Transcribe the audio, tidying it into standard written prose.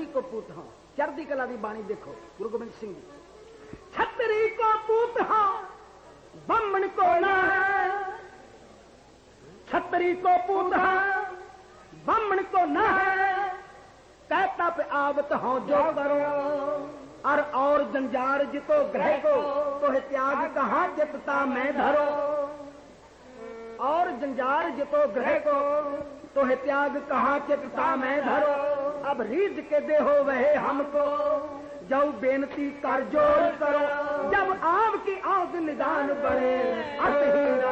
को पूत हाँ। चढ़दी कला दी बाणी देखो गुरु गोबिंद सिंह जी। छतरी को पूत हाँ बम्मन को ना है, छतरी को पूत हाँ बम्मन को ना है, कहता पे आवत हो जो करो और जंजार जितो ग्रह को तो है त्याग कहाँ जितता मैं धरो, और जंजार जितो ग्रह को तो है त्याग कहाँ चितता मैं धरो। अब रीझ के दे हो वह हमको जब बेनती कर जोर करो, जब आव की आग निदान बढ़े